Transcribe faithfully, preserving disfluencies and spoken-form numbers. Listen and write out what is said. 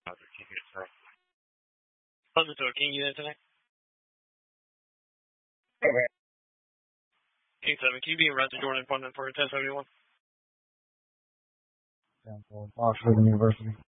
Listen to a King unit tonight. King seven, can you be in route to Jordan appointment for a test seventy-one? Down for Oxford University.